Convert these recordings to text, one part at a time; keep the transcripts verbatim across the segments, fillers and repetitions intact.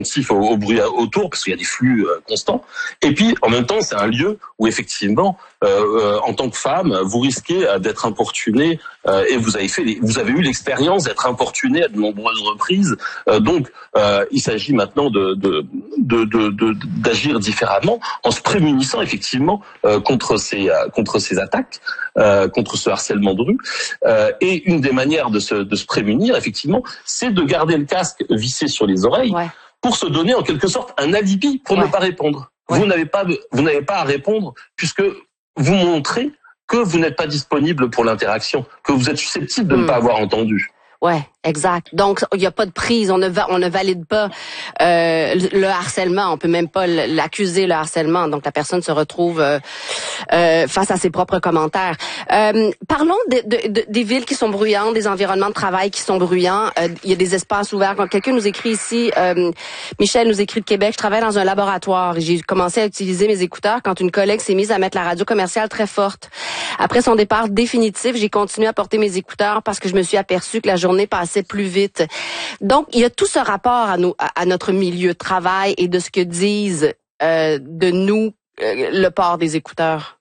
au, au bruit autour parce qu'il y a des flux euh, constants. Et puis en même temps, c'est un lieu où effectivement, euh, euh, en tant que femme, vous risquez euh, d'être importuné euh, et vous avez fait, les, vous avez eu l'expérience d'être importuné à de nombreuses reprises. Euh, donc, euh, il s'agit maintenant de, de, de, de, de d'agir différemment en se prémunissant effectivement euh, contre ces euh, contre ces attaques, euh, contre ce harcèlement de rue. Euh, et une des manières de se de se prémunir effectivement, c'est de garder le casque vissé sur les oreilles. Ouais. Pour se donner en quelque sorte un alibi pour ouais. ne pas répondre. Ouais. Vous n'avez pas, vous n'avez pas à répondre puisque vous montrez que vous n'êtes pas disponible pour l'interaction, que vous êtes susceptible de mmh. ne pas avoir entendu. Ouais, exact. Donc il n'y a pas de prise, on ne va, on ne valide pas euh, le harcèlement, on peut même pas l'accuser le harcèlement. Donc la personne se retrouve euh, euh, face à ses propres commentaires. Euh, parlons de, de, de, des villes qui sont bruyantes, des environnements de travail qui sont bruyants. Euh, il y a des espaces ouverts. Quand quelqu'un nous écrit ici, euh, Michel nous écrit de Québec, je travaille dans un laboratoire et j'ai commencé à utiliser mes écouteurs quand une collègue s'est mise à mettre la radio commerciale très forte. Après son départ définitif, j'ai continué à porter mes écouteurs parce que je me suis aperçue que la journée passait plus vite. Donc, il y a tout ce rapport à, nous, à notre milieu de travail et de ce que disent euh, de nous euh, le port des écouteurs.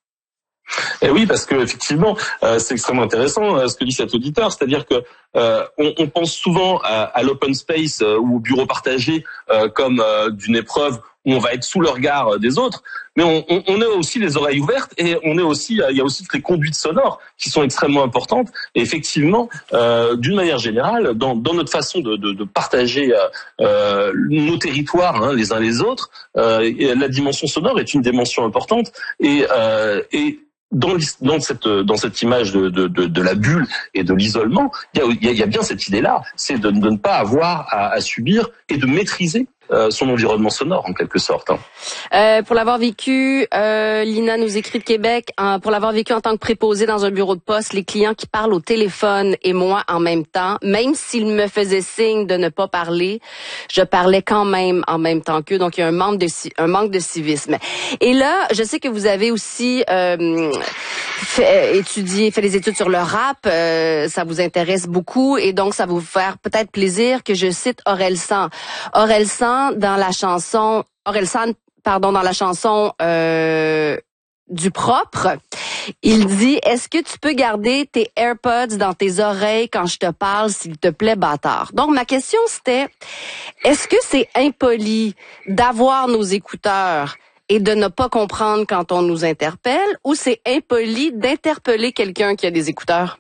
Et oui, parce que effectivement, euh, c'est extrêmement intéressant euh, ce que dit cet auditeur, c'est-à-dire que euh, on, on pense souvent à, à l'open space euh, ou au bureau partagé euh, comme euh, d'une épreuve où on va être sous le regard des autres, mais on, on, on a aussi les oreilles ouvertes et on est aussi, il y a aussi les conduites sonores qui sont extrêmement importantes. Et effectivement, euh, d'une manière générale, dans, dans notre façon de, de, de partager euh, nos territoires hein, les uns les autres, euh, la dimension sonore est une dimension importante et, euh, et Dans, dans cette dans cette image de, de, de, de la bulle et de l'isolement, il y a, il y a bien cette idée-là, c'est de, de ne pas avoir à, à subir et de maîtriser euh, son environnement sonore en quelque sorte. Hein. Euh, pour l'avoir vécu, euh, Lina nous écrit de Québec, hein, pour l'avoir vécu en tant que préposé dans un bureau de poste, les clients qui parlent au téléphone et moi en même temps, même s'ils me faisaient signe de ne pas parler, je parlais quand même en même temps qu'eux. Donc il y a un manque de un manque de civisme. Et là, je sais que vous avez aussi euh, fait, étudié, fait des études sur le rap, euh, ça vous intéresse beaucoup et donc ça va vous faire peut-être plaisir que je cite Orelsan. Orelsan dans la chanson Orelsan pardon dans la chanson euh, du propre, il dit « Est-ce que tu peux garder tes AirPods dans tes oreilles quand je te parle, s'il te plaît, bâtard? » Donc, ma question, c'était, est-ce que c'est impoli d'avoir nos écouteurs et de ne pas comprendre quand on nous interpelle, ou c'est impoli d'interpeller quelqu'un qui a des écouteurs?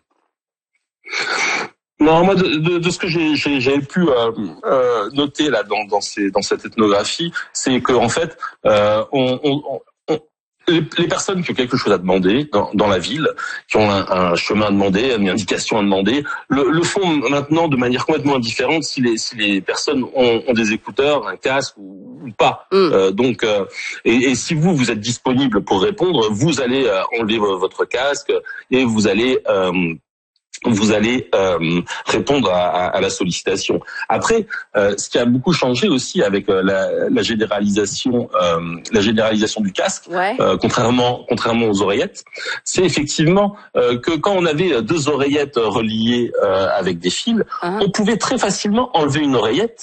Non, moi, de, de, de ce que j'ai, j'ai, j'avais pu euh, euh, noter là dans, dans, ces, dans cette ethnographie, c'est que en fait, euh, on, on, on, les, les personnes qui ont quelque chose à demander dans, dans la ville, qui ont un, un chemin à demander, une indication à demander, le, le font maintenant de manière complètement indifférente si les, si les personnes ont, ont des écouteurs, un casque ou, ou pas. Mm. Euh, donc, euh, et, et si vous vous êtes disponible pour répondre, vous allez euh, enlever votre casque et vous allez euh, vous allez euh, répondre à, à, à la sollicitation. Après, euh, ce qui a beaucoup changé aussi avec euh, la, la généralisation, euh, la généralisation du casque, ouais. euh, contrairement contrairement aux oreillettes, c'est effectivement euh, que quand on avait deux oreillettes reliées euh, avec des fils, uh-huh. on pouvait très facilement enlever une oreillette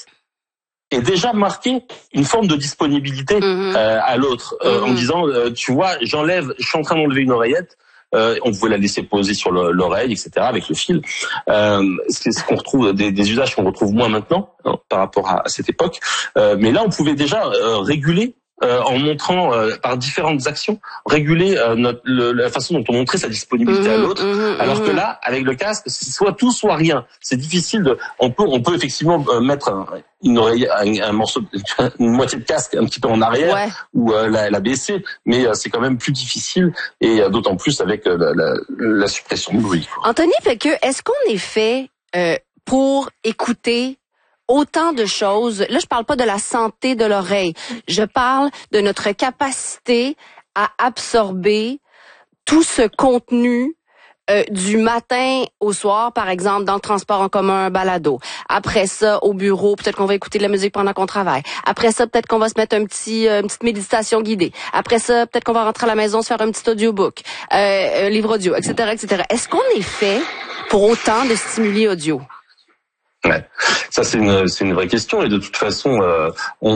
et déjà marquer une forme de disponibilité mm-hmm. euh, à l'autre, euh, mm-hmm. en disant, euh, tu vois, j'enlève, je suis en train d'enlever une oreillette. Euh, on pouvait la laisser poser sur le, l'oreille, et cetera, avec le fil. Euh, c'est ce qu'on retrouve, des, des usages qu'on retrouve moins maintenant hein, par rapport à, à cette époque. Euh, mais là, on pouvait déjà euh, réguler. Euh, en montrant euh, par différentes actions, réguler euh, notre, le, la façon dont on montrait sa disponibilité mmh, à l'autre, mmh, alors mmh. que là, avec le casque, c'est soit tout, soit rien. C'est difficile de. On peut, on peut effectivement euh, mettre un, une oreille, un, un morceau, une moitié de casque un petit peu en arrière ouais. ou euh, la, la baisser, mais euh, c'est quand même plus difficile et euh, d'autant plus avec euh, la, la, la suppression de bruit. Quoi. Anthony, fait que est-ce qu'on est fait euh, pour écouter autant de choses? Là, je parle pas de la santé de l'oreille. Je parle de notre capacité à absorber tout ce contenu euh, du matin au soir, par exemple, dans le transport en commun, un balado. Après ça, au bureau, peut-être qu'on va écouter de la musique pendant qu'on travaille. Après ça, peut-être qu'on va se mettre un petit, euh, une petite méditation guidée. Après ça, peut-être qu'on va rentrer à la maison, se faire un petit audiobook, euh, un livre audio, et cetera, et cetera. Est-ce qu'on est fait pour autant de stimuli audio? Ouais. Ça c'est une c'est une vraie question et de toute façon euh, on